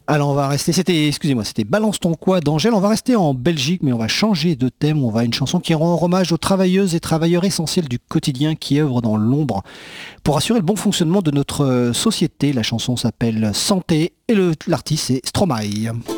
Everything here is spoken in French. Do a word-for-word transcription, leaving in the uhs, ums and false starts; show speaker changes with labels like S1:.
S1: Alors on va rester, c'était, excusez-moi, c'était Balance ton quoi d'Angèle. On va rester en Belgique, mais on va changer de thème. On va à une chanson qui rend hommage aux travailleuses et travailleurs essentiels du quotidien qui œuvrent dans l'ombre pour assurer le bon fonctionnement de notre euh, société. La chanson s'appelle Santé et le- l'artiste c'est Stromae.